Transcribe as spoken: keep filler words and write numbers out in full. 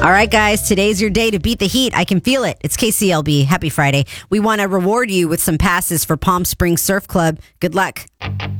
All right, guys, today's your day to beat the heat. I can feel it. It's K C L B. Happy Friday. We want to reward you with some passes for Palm Springs Surf Club. Good luck.